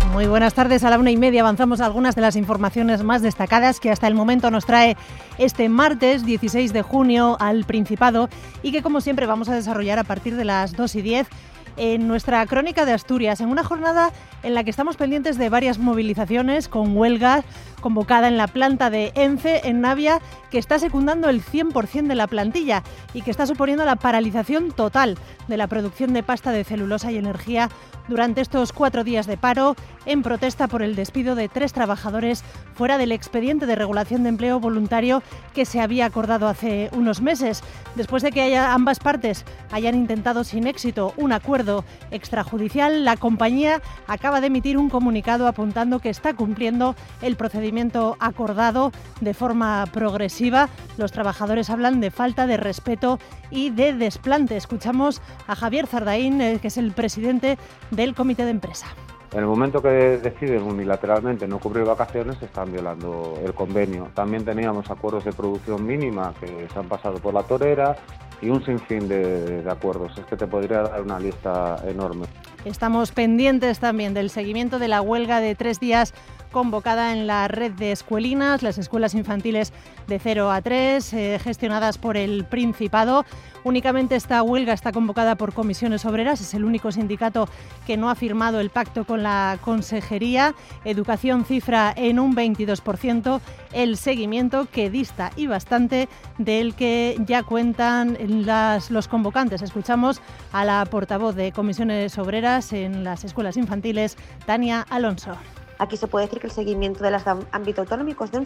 Muy buenas tardes. A la 1:30 avanzamos a algunas de las informaciones más destacadas que hasta el momento nos trae este martes 16 de junio al Principado y que, como siempre, vamos a desarrollar a partir de las 2:10 en nuestra crónica de Asturias, en una jornada en la que estamos pendientes de varias movilizaciones con huelga convocada en la planta de ENCE en Navia, que está secundando el 100% de la plantilla y que está suponiendo la paralización total de la producción de pasta de celulosa y energía durante estos 4 días de paro en protesta por el despido de 3 trabajadores fuera del expediente de regulación de empleo voluntario que se había acordado hace unos meses. Después de que ambas partes hayan intentado sin éxito un acuerdo extrajudicial, la compañía acaba de emitir un comunicado apuntando que está cumpliendo el procedimiento acordado de forma progresiva. Los trabajadores hablan de falta de respeto y de desplante. Escuchamos a Javier Zardaín, que es el presidente del comité de empresa. En el momento que deciden unilateralmente no cubrir vacaciones, están violando el convenio. También teníamos acuerdos de producción mínima que se han pasado por la torera y un sinfín de acuerdos. Es que te podría dar una lista enorme. Estamos pendientes también del seguimiento de la huelga de 3 días convocada en la red de escuelinas, las escuelas infantiles de 0 a 3, gestionadas por el Principado. Únicamente esta huelga está convocada por Comisiones Obreras, es el único sindicato que no ha firmado el pacto con la Consejería. Educación cifra en un 22% el seguimiento, que dista y bastante del que ya cuentan los convocantes. Escuchamos a la portavoz de Comisiones Obreras en las escuelas infantiles, Tania Alonso. Aquí se puede decir que el seguimiento de los ámbitos autonómicos es de un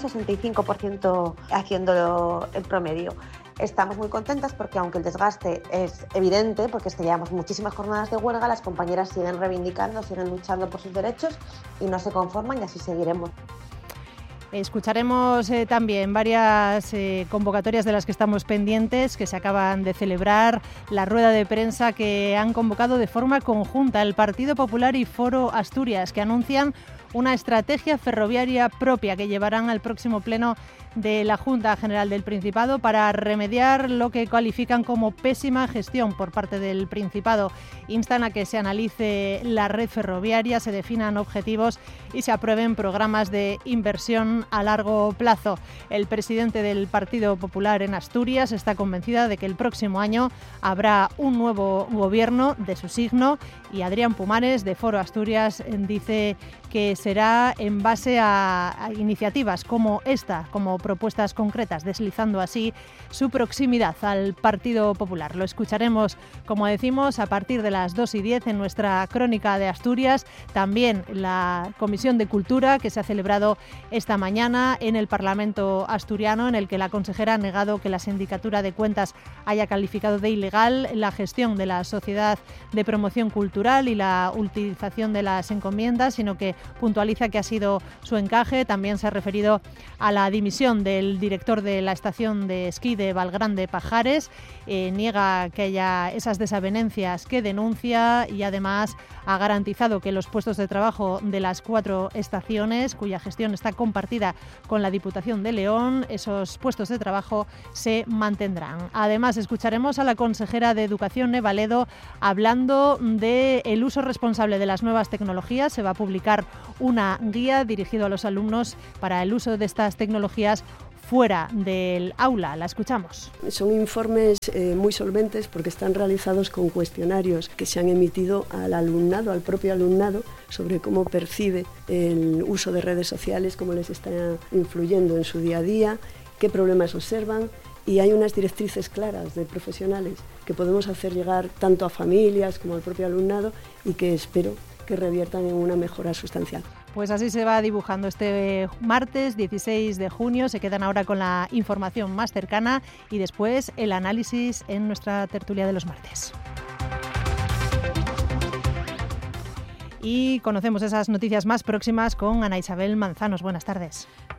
65% haciéndolo el promedio. Estamos muy contentas porque, aunque el desgaste es evidente, porque llevamos muchísimas jornadas de huelga, las compañeras siguen reivindicando, siguen luchando por sus derechos y no se conforman, y así seguiremos. Escucharemos también varias convocatorias de las que estamos pendientes, que se acaban de celebrar. La rueda de prensa que han convocado de forma conjunta el Partido Popular y Foro Asturias, que anuncian una estrategia ferroviaria propia que llevarán al próximo pleno de la Junta General del Principado para remediar lo que califican como pésima gestión por parte del Principado. Instan a que se analice la red ferroviaria, se definan objetivos y se aprueben programas de inversión a largo plazo. El presidente del Partido Popular en Asturias está convencida de que el próximo año habrá un nuevo gobierno de su signo, y Adrián Pumares, de Foro Asturias, dice que será en base a iniciativas como esta, como propuestas concretas, deslizando así su proximidad al Partido Popular. Lo escucharemos, como decimos, a partir de las 2:10 en nuestra crónica de Asturias. También la Comisión de Cultura, que se ha celebrado esta mañana en el Parlamento asturiano, en el que la consejera ha negado que la Sindicatura de Cuentas haya calificado de ilegal la gestión de la Sociedad de Promoción Cultural y la utilización de las encomiendas, sino que puntualiza que ha sido su encaje. También se ha referido a la dimisión del director de la estación de esquí de Valgrande Pajares. Niega que haya esas desavenencias que denuncia, y además ha garantizado que los puestos de trabajo de las 4 estaciones, cuya gestión está compartida con la Diputación de León, esos puestos de trabajo se mantendrán. Además, escucharemos a la consejera de Educación, Eva Ledo, hablando del uso responsable de las nuevas tecnologías. Se va a publicar una guía dirigida a los alumnos para el uso de estas tecnologías fuera del aula. La escuchamos. Son informes muy solventes porque están realizados con cuestionarios que se han emitido al alumnado, al propio alumnado, sobre cómo percibe el uso de redes sociales, cómo les está influyendo en su día a día, qué problemas observan, y hay unas directrices claras de profesionales que podemos hacer llegar tanto a familias como al propio alumnado, y que espero que reviertan en una mejora sustancial. Pues así se va dibujando este martes 16 de junio. Se quedan ahora con la información más cercana y después el análisis en nuestra tertulia de los martes. Y conocemos esas noticias más próximas con Ana Isabel Manzanos. Buenas tardes.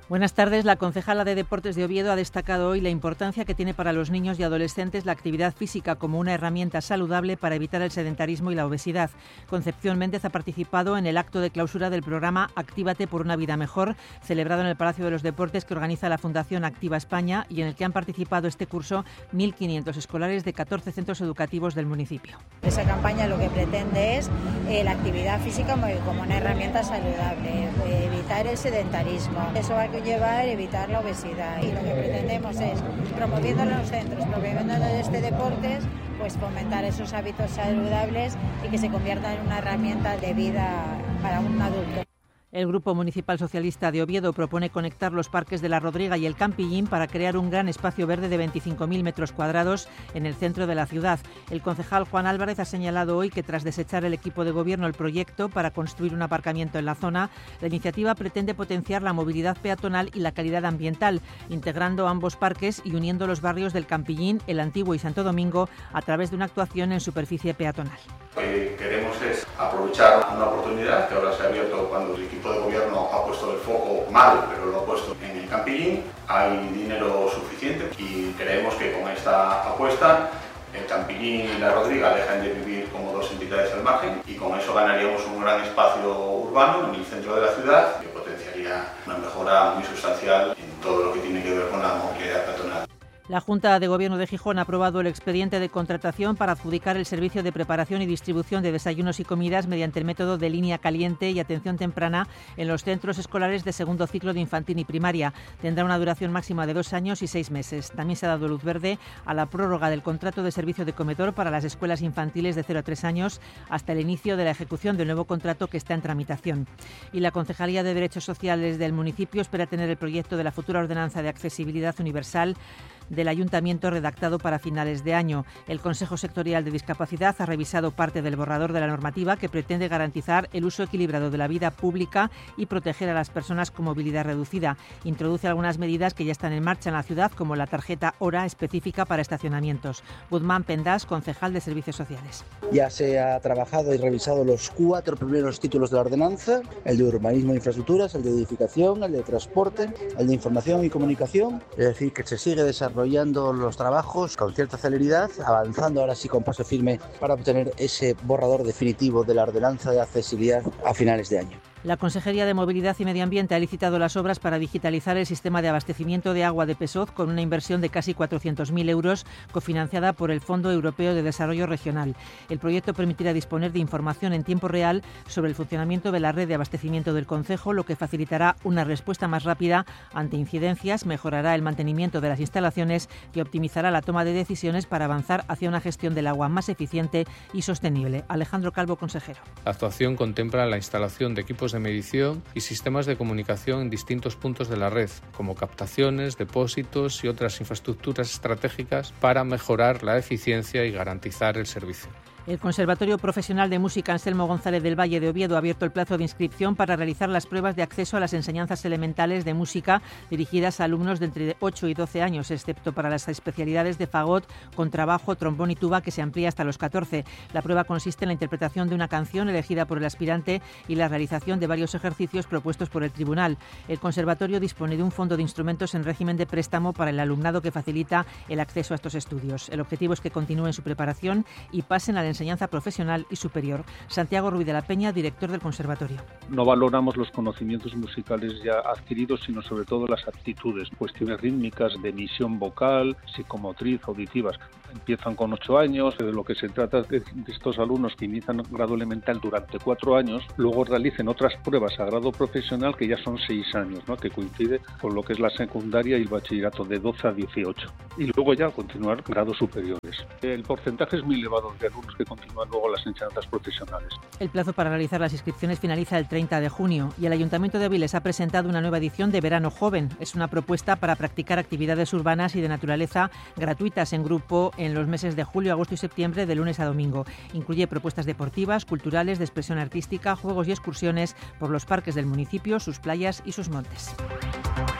Buenas tardes. La concejala de Deportes de Oviedo ha destacado hoy la importancia que tiene para los niños y adolescentes la actividad física como una herramienta saludable para evitar el sedentarismo y la obesidad. Concepción Méndez ha participado en el acto de clausura del programa Actívate por una vida mejor, celebrado en el Palacio de los Deportes que organiza la Fundación Activa España y en el que han participado este curso 1.500 escolares de 14 centros educativos del municipio. Esa campaña lo que pretende es la actividad física como una herramienta saludable, evitar el sedentarismo. Eso va a llevar a evitar la obesidad y lo que pretendemos es, promoviéndolo en los centros, promoviendo este deporte, pues fomentar esos hábitos saludables y que se conviertan en una herramienta de vida para un adulto. El Grupo Municipal Socialista de Oviedo propone conectar los parques de La Rodriga y el Campillín para crear un gran espacio verde de 25.000 metros cuadrados en el centro de la ciudad. El concejal Juan Álvarez ha señalado hoy que tras desechar el equipo de gobierno el proyecto para construir un aparcamiento en la zona, la iniciativa pretende potenciar la movilidad peatonal y la calidad ambiental, integrando ambos parques y uniendo los barrios del Campillín, el Antiguo y Santo Domingo a través de una actuación en superficie peatonal. Lo que queremos es aprovechar una oportunidad que ahora se ha abierto cuando el equipo de gobierno ha puesto el foco mal, pero lo ha puesto en el Campillín. Hay dinero suficiente y creemos que con esta apuesta el Campillín y La Rodriga dejan de vivir como dos entidades al margen y con eso ganaríamos un gran espacio urbano en el centro de la ciudad que potenciaría una mejora muy sustancial en todo lo que tiene que ver con la movilidad peatonal. La Junta de Gobierno de Gijón ha aprobado el expediente de contratación para adjudicar el servicio de preparación y distribución de desayunos y comidas mediante el método de línea caliente y atención temprana en los centros escolares de segundo ciclo de infantil y primaria. Tendrá una duración máxima de 2 años y 6 meses. También se ha dado luz verde a la prórroga del contrato de servicio de comedor para las escuelas infantiles de 0 a 3 años hasta el inicio de la ejecución del nuevo contrato que está en tramitación. Y la Concejalía de Derechos Sociales del municipio espera tener el proyecto de la futura ordenanza de accesibilidad universal del Ayuntamiento redactado para finales de año. El Consejo Sectorial de Discapacidad ha revisado parte del borrador de la normativa que pretende garantizar el uso equilibrado de la vida pública y proteger a las personas con movilidad reducida. Introduce algunas medidas que ya están en marcha en la ciudad, como la tarjeta hora específica para estacionamientos. Guzmán Pendas, concejal de Servicios Sociales. Ya se ha trabajado y revisado los 4 primeros títulos de la ordenanza, el de urbanismo e infraestructuras, el de edificación, el de transporte, el de información y comunicación. Es decir, que se sigue desarrollando los trabajos con cierta celeridad, avanzando ahora sí con paso firme para obtener ese borrador definitivo de la ordenanza de accesibilidad a finales de año. La Consejería de Movilidad y Medio Ambiente ha licitado las obras para digitalizar el sistema de abastecimiento de agua de Pesoz con una inversión de casi 400.000 euros cofinanciada por el Fondo Europeo de Desarrollo Regional. El proyecto permitirá disponer de información en tiempo real sobre el funcionamiento de la red de abastecimiento del concejo, lo que facilitará una respuesta más rápida ante incidencias, mejorará el mantenimiento de las instalaciones y optimizará la toma de decisiones para avanzar hacia una gestión del agua más eficiente y sostenible. Alejandro Calvo, consejero. La actuación contempla la instalación de equipos de medición y sistemas de comunicación en distintos puntos de la red, como captaciones, depósitos y otras infraestructuras estratégicas para mejorar la eficiencia y garantizar el servicio. El Conservatorio Profesional de Música Anselmo González del Valle de Oviedo ha abierto el plazo de inscripción para realizar las pruebas de acceso a las enseñanzas elementales de música dirigidas a alumnos de entre 8 y 12 años, excepto para las especialidades de fagot, contrabajo, trombón y tuba, que se amplía hasta los 14. La prueba consiste en la interpretación de una canción elegida por el aspirante y la realización de varios ejercicios propuestos por el tribunal. El Conservatorio dispone de un fondo de instrumentos en régimen de préstamo para el alumnado que facilita el acceso a estos estudios. El objetivo es que continúen su preparación y pasen a la enseñanza profesional y superior. Santiago Ruiz de la Peña, director del Conservatorio. No valoramos los conocimientos musicales ya adquiridos, sino sobre todo las aptitudes, cuestiones rítmicas, de emisión vocal, psicomotriz, auditivas. Empiezan con 8 años, de lo que se trata de estos alumnos que inician grado elemental durante 4 años, luego realicen otras pruebas a grado profesional que ya son 6 años, ¿no?, que coincide con lo que es la secundaria y el bachillerato de 12 a 18. Y luego ya continuar grados superiores. El porcentaje es muy elevado de alumnos que continúan luego las enseñanzas profesionales. El plazo para realizar las inscripciones finaliza el 30 de junio y el Ayuntamiento de Avilés ha presentado una nueva edición de Verano Joven. Es una propuesta para practicar actividades urbanas y de naturaleza gratuitas en grupo en los meses de julio, agosto y septiembre, de lunes a domingo. Incluye propuestas deportivas, culturales, de expresión artística, juegos y excursiones por los parques del municipio, sus playas y sus montes.